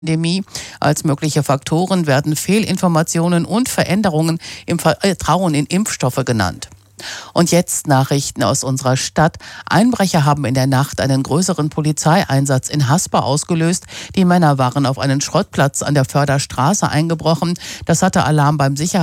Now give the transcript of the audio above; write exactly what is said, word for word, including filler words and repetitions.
Pandemie. Als mögliche Faktoren werden Fehlinformationen und Veränderungen im Vertrauen in Impfstoffe genannt. Und jetzt Nachrichten aus unserer Stadt. Einbrecher haben in der Nacht einen größeren Polizeieinsatz in Haspa ausgelöst. Die Männer waren auf einen Schrottplatz an der Förderstraße eingebrochen. Das hatte Alarm beim Sicherheitsdienst